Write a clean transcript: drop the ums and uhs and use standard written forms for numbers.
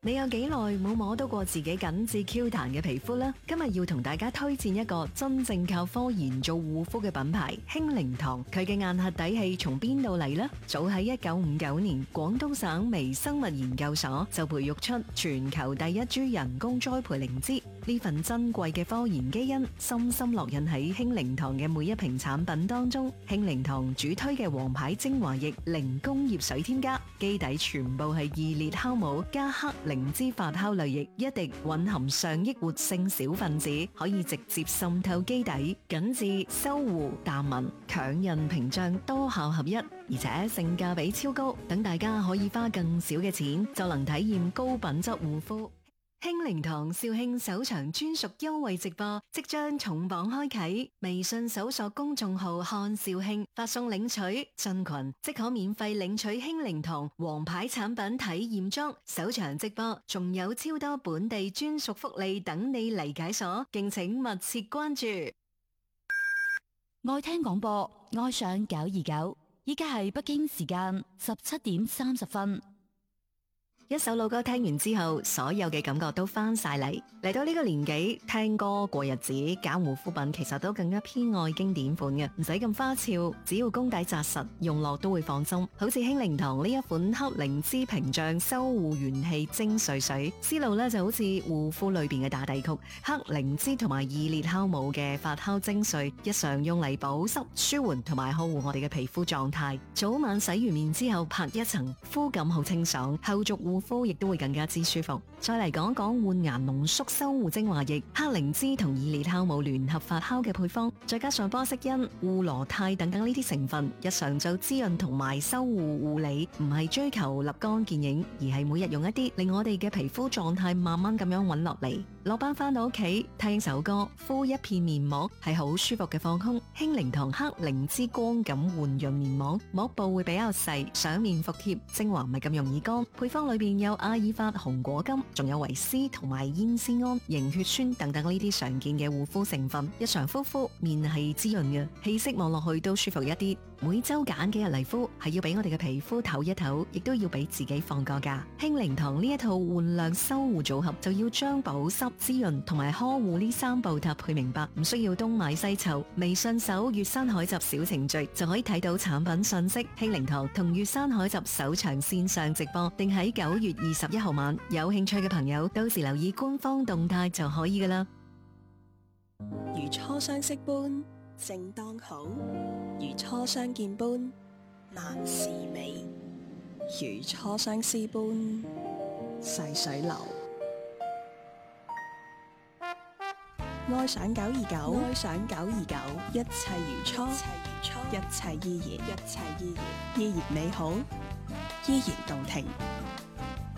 你有幾耐冇摸到過自己緊緻 Q 彈嘅皮膚呢？今日要同大家推薦一個真正靠科研做護膚嘅品牌興靈堂。佢嘅硬核底氣從邊度嚟呢？早喺1959年，廣東省微生物研究所就培育出全球第一株人工栽培靈芝。呢份珍貴嘅科研基因深深烙印喺興靈堂嘅每一瓶產品當中。興靈堂主推嘅王牌精華液零工業水添加，基底全部係2列酵母加黑靈芝發酵濾液，一滴蘊含上億活性小分子，可以直接滲透基底，緊緻、修護、淡紋、強韌屏障多效合一，而且性價比超高，等大家可以花更少嘅錢就能體驗高品質護膚。興靈堂肇慶首場專屬優惠直播即將重磅開啟，微信搜索公眾號看肇慶，發送領取進群即可免費領取興靈堂王牌產品體驗裝。首場直播仲有超多本地專屬福利等你嚟解鎖，敬請密切關注。 愛聽廣播，愛上929，依家係北京時間17:30。 一首老歌聽完之後，所有嘅感覺都翻晒嚟。嚟到呢個年紀，聽歌過日子，揀護膚品其實都更加偏愛經典款嘅，唔使咁花俏，只要功底紮實，用落都會放心。好似興靈堂呢一款黑靈芝屏障修護元氣精粹水，思路呢就好似護膚裏邊嘅打底曲，黑靈芝同埋2列酵母嘅發酵精粹，日常用嚟保濕、舒緩同埋呵護我哋嘅皮膚狀態。早晚洗完面之後拍一層，膚感好清爽，後續護膚亦都會更加之舒服。再嚟講講煥顏濃縮修護精華液，黑靈芝同2列酵母聯合發酵嘅配方，再加上波色因、烏羅肽等等呢啲成分，日常做滋潤同埋修護護理，唔係追求立竿見影，而係每日用一啲，令我哋嘅皮膚狀態慢慢咁樣穩落嚟。落班翻到屋企聽首歌，敷一片面膜，係好舒服嘅放空。興靈堂黑靈芝光感緩潤面膜，膜部會比較細，上面服帖，精華唔係咁容易乾。配方裏邊有阿爾法紅果金，仲有維 C 同埋煙酰胺、凝血酸等等呢啲常見嘅護膚成分，日常敷面係滋潤嘅，氣色望落去都舒服一啲。每周揀幾日嚟敷，係要俾我哋嘅皮膚唞一唞，亦都要俾自己放個假。興靈堂呢一套煥亮修護組合，就要將保濕、滋潤同埋呵護呢3步搭配明白，唔需要東買西湊。微信搜粵山海集小程序就可以睇到產品信息。興靈堂同粵山海集首場線上直播定喺9月21號晚，有興趣嘅朋友到時留意官方動態就可以㗎喇。 如初相識般正當好，如初相見般萬事美，如初相思般細水流。愛上929，愛上929，一切如初，一切依然，依然美好，依然動聽。